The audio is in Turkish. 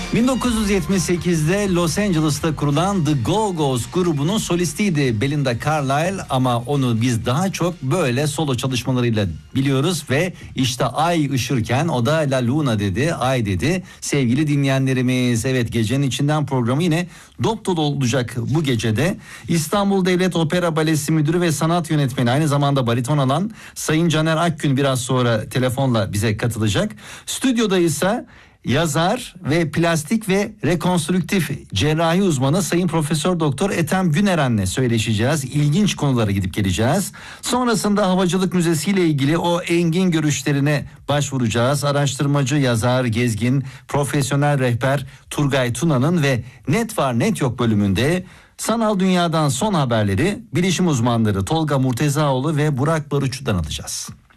1978'de Los Angeles'ta kurulan The Go-Go's grubunun solistiydi Belinda Carlisle, ama onu biz daha çok böyle solo çalışmalarıyla biliyoruz ve işte ay ışırken o da La Luna dedi, ay dedi. Sevgili dinleyenlerimiz, evet, gecenin içinden programı yine dop dolu olacak bu gecede. İstanbul Devlet Opera Balesi Müdürü ve sanat yönetmeni, aynı zamanda bariton alan Sayın Caner Akgün biraz sonra telefonla bize katılacak. Stüdyoda ise yazar ve plastik ve rekonstrüktif cerrahi uzmanı Sayın Profesör Doktor Ethem Güneren'le söyleşeceğiz. İlginç konulara gidip geleceğiz. Sonrasında Havacılık Müzesi ile ilgili o engin görüşlerine başvuracağız. Araştırmacı, yazar, gezgin, profesyonel rehber Turgay Tuna'nın ve Net Var Net Yok bölümünde sanal dünyadan son haberleri bilişim uzmanları Tolga Murtezaoğlu ve Burak Barutçu'dan alacağız.